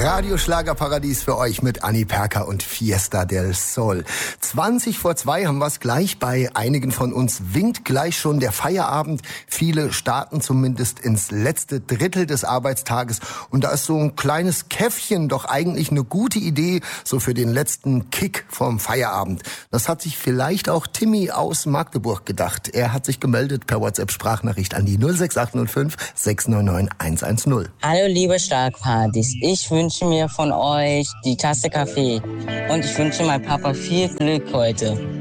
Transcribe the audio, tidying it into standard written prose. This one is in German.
Radioschlagerparadies für euch mit Anni Perker und Fiesta del Sol. 2:20 haben wir es gleich. Bei einigen von uns winkt gleich schon der Feierabend. Viele starten zumindest ins letzte Drittel des Arbeitstages. Und da ist so ein kleines Käffchen doch eigentlich eine gute Idee, so für den letzten Kick vom Feierabend. Das hat sich vielleicht auch Timmy aus Magdeburg gedacht. Er hat sich gemeldet per WhatsApp-Sprachnachricht an die 06805 699 110. Hallo liebe Schlagpartys, ich wünsche mir von euch die Tasse Kaffee und ich wünsche meinem Papa viel Glück heute.